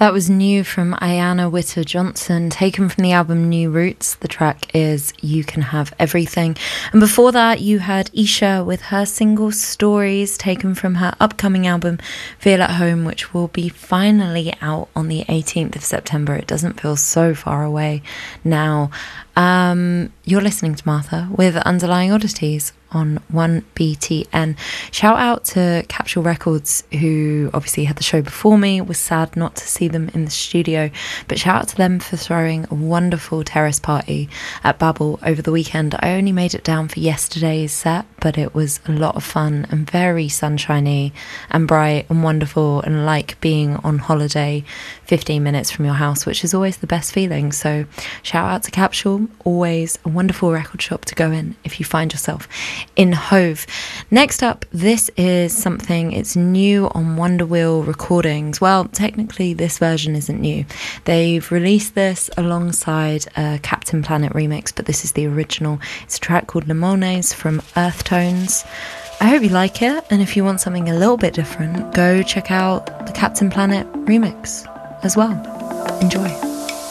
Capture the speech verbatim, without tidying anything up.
That was new from Ayana Witter Johnson, taken from the album New Roots. The track is You Can Have Everything. And before that, you had Isha with her single Stories, taken from her upcoming album Feel at Home, which will be finally out on the eighteenth of September. It doesn't feel so far away now. Um, you're listening to Martha with Underlying Oddities on one B T N. Shout out to Capsule Records, who obviously had the show before me. Was sad not to see them in the studio, but shout out to them for throwing a wonderful terrace party at Babel over the weekend. I only made it down for yesterday's set, but it was a lot of fun and very sunshiny and bright and wonderful, and like being on holiday fifteen minutes from your house, which is always the best feeling. So shout out to Capsule, always a wonderful record shop to go in if you find yourself in Hove. Next up, this is something, it's new on Wonder Wheel Recordings. Well, technically this version isn't new. They've released this alongside a Captain Planet remix, but this is the original. It's a track called Lemones from Earth Tones. I hope you like it, and if you want something a little bit different, go check out the Captain Planet remix as well. Enjoy.